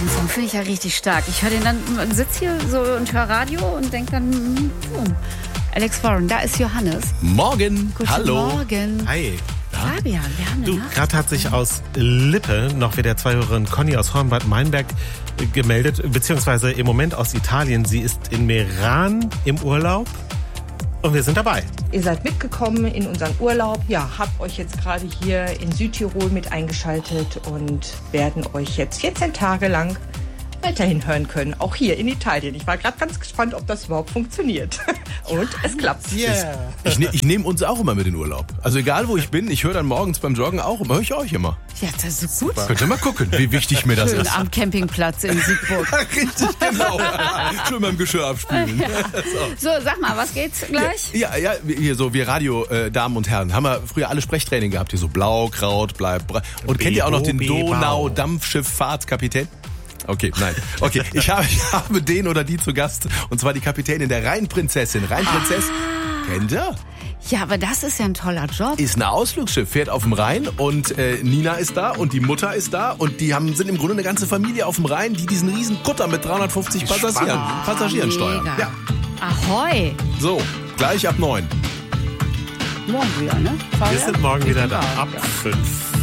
den Song finde ich ja richtig stark. Ich höre den dann, sitze hier so und höre Radio und denke dann, Alex Warren, da ist Johannes. Morgen. Guten Hallo. Morgen. Hi. Fabian, wir haben eine Nachricht. Gerade hat sich aus Lippe noch wieder Zuhörerin Conny aus Hornbad Meinberg gemeldet, beziehungsweise im Moment aus Italien. Sie ist in Meran im Urlaub und wir sind dabei. Ihr seid mitgekommen in unseren Urlaub. Ja, habt euch jetzt gerade hier in Südtirol mit eingeschaltet und werden euch jetzt 14 Tage lang weiterhin hören können. Auch hier in Italien. Ich war gerade ganz gespannt, ob das überhaupt funktioniert. Und es klappt. Yeah. Ich nehme uns auch immer mit in den Urlaub. Also egal, wo ich bin, ich höre dann morgens beim Joggen auch immer, höre ich euch immer. Ja, das ist gut. Könnt ihr mal gucken, wie wichtig mir das Schön ist. am Campingplatz in Siegburg. Richtig, genau. Schön beim Geschirr abspülen. So, sag mal, was geht's gleich? Ja, hier so, wir Radio-Damen und Herren, haben wir früher alle Sprechtraining gehabt, hier so Blau, Kraut, Bleib. Und kennt ihr auch noch den Donau-Dampfschifffahrtskapitän? Okay, nein. Okay, ich habe den oder die zu Gast. Und zwar die Kapitänin der Rheinprinzessin. Rheinprinzess, kennt ihr? Ja, aber das ist ja ein toller Job. Ist ein Ausflugsschiff, fährt auf dem Rhein und Nina ist da und die Mutter ist da und die sind im Grunde eine ganze Familie auf dem Rhein, die diesen riesen Kutter mit 350 Passagieren steuern. Mega. Ja. Ahoi. So, gleich ab 9. Morgen wieder, ne? Wir sind morgen wieder da. Ja. Ab 5.